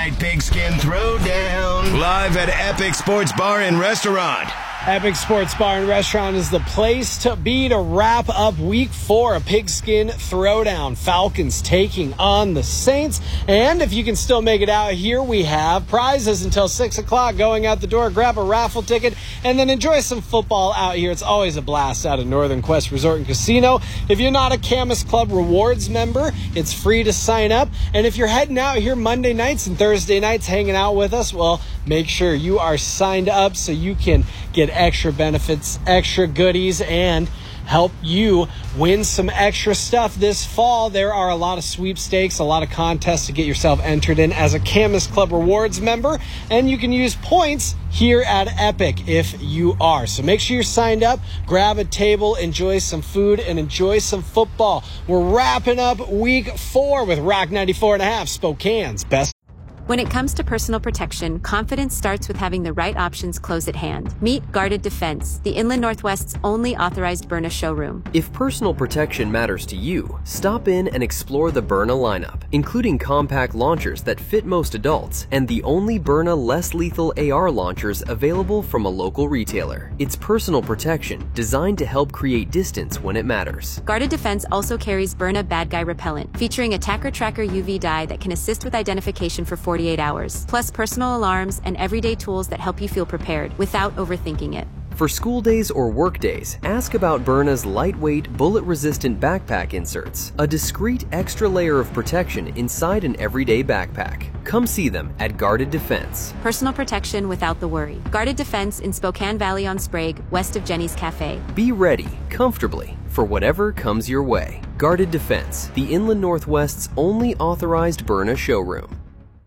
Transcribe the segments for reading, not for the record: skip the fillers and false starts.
night pigskin throwdown. Live at Epic Sports Bar and Restaurant. Epic Sports Bar and Restaurant is the place to be to wrap up Week 4 of Pigskin Throwdown. Falcons taking on the Saints. And if you can still make it out here, we have prizes until 6 o'clock going out the door. Grab a raffle ticket and then enjoy some football out here. It's always a blast out of Northern Quest Resort and Casino. If you're not a Camas Club Rewards member, it's free to sign up. And if you're heading out here Monday nights and Thursday nights hanging out with us, well, make sure you are signed up so you can get extra benefits, extra goodies, and help you win some extra stuff this fall. There are a lot of sweepstakes, a lot of contests to get yourself entered in as a Camas Club Rewards member, and you can use points here at Epic if you are. So make sure you're signed up, grab a table, enjoy some food, and enjoy some football. We're wrapping up Week 4 with Rock 94.5, Spokane's best. When it comes to personal protection, confidence starts with having the right options close at hand. Meet Guarded Defense, the Inland Northwest's only authorized Byrna showroom. If personal protection matters to you, stop in and explore the Byrna lineup, including compact launchers that fit most adults and the only Byrna less lethal AR launchers available from a local retailer. It's personal protection designed to help create distance when it matters. Guarded Defense also carries Byrna Bad Guy Repellent, featuring Attacker Tracker UV dye that can assist with identification for 48 hours, plus personal alarms and everyday tools that help you feel prepared without overthinking it. For school days or work days, ask about Byrna's lightweight, bullet-resistant backpack inserts, a discreet extra layer of protection inside an everyday backpack. Come see them at Guarded Defense. Personal protection without the worry. Guarded Defense in Spokane Valley on Sprague, west of Jenny's Cafe. Be ready, comfortably, for whatever comes your way. Guarded Defense, the Inland Northwest's only authorized Byrna showroom.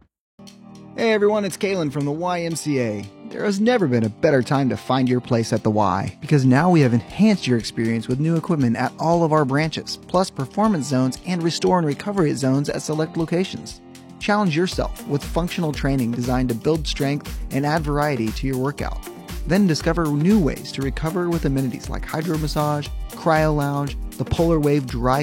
Hey everyone, it's Kalen from the YMCA. There has never been a better time to find your place at the Y, because now we have enhanced your experience with new equipment at all of our branches, plus performance zones and restore and recovery zones at select locations. Challenge yourself with functional training designed to build strength and add variety to your workout. Then discover new ways to recover with amenities like hydro massage, cryo lounge, the Polar Wave dry